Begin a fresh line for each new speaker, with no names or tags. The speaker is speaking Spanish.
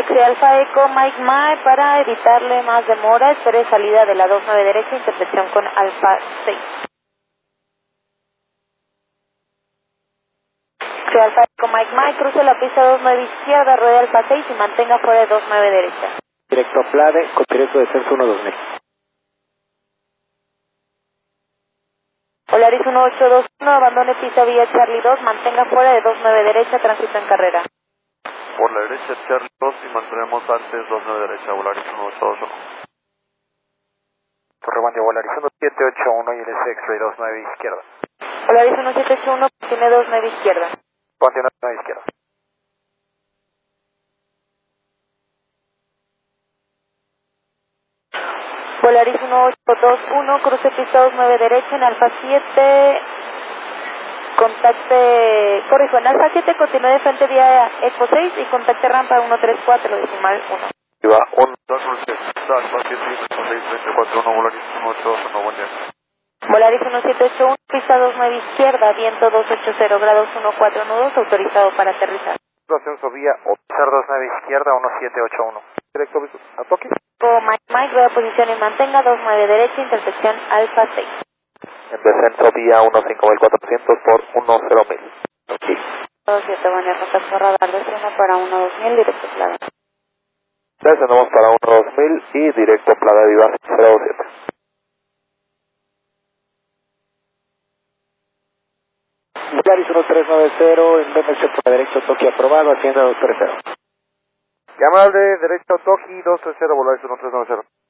Taxi Alfa Eco Mike Mike, para evitarle más demora, espere salida de la 29 derecha, intersección con Alfa 6. Taxi Alfa Eco Mike Mike, cruce la pista 29 izquierda, ruede Alfa 6 y mantenga fuera de 29 derecha.
Directo Plade, con directo descenso 12000.
Polaris 1821, abandone pista vía Charlie 2, mantenga fuera de 29 derecha, tránsito en carrera.
Por la derecha Charlie 2 y mantenemos antes 29 derecha, Polaris 1821.
Torre Volaris 1781 y el X-Ray 29 izquierda.
Polaris 1781, tiene 29 izquierda.
Continúa 29 izquierda.
Polaris 1821, cruce pista 29 derecha en Alfa 7, contacte, corrijo, en Alfa 7 continúe de frente vía Eco 6 y contacte rampa 134, decimal 1.
Y va 1, 2, 1, 6, Alfa 7, 6, 24, 1, Polaris 1821, buen día.
Polaris 1781, pista 29 izquierda, viento 280 grados 14 nudos, autorizado para aterrizar.
Ascenso vía Otzar 29 izquierda 1781. Directo a Tokio.
Mike, rueda posición y mantenga 29 derecha, intersección Alfa 6.
En descenso vía 15400 por 10000. Sí.
27, buena contacto radar, destino para 12000, directo Plada.
Descendemos para 12000 y directo Plada Viva 027. Polaris 1390 en BMC por la derecha Tokio aprobado, Hacienda 230.
Llamada de derecho Toki 230, Polaris 1390.